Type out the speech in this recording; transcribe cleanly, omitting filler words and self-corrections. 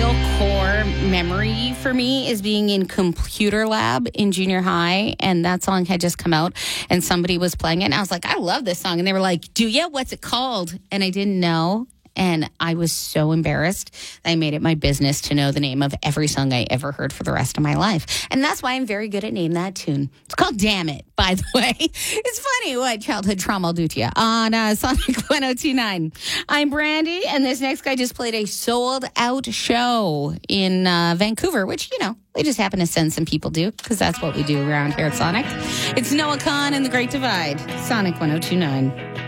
real core memory for me is being in computer lab in junior high, and that song had just come out, and somebody was playing it, and I was like, I love this song. And they were like, do you? What's it called? And I didn't know. And I was so embarrassed. I made it my business to know the name of every song I ever heard for the rest of my life. And that's why I'm very good at Name That Tune. It's called Damn It, by the way. It's funny what childhood trauma will do to you on Sonic 102.9. I'm Brandy, and this next guy just played a sold-out show in Vancouver, which, you know, we just happen to send some people do, because that's what we do around here at Sonic. It's Noah Kahan and The Great Divide, Sonic 102.9.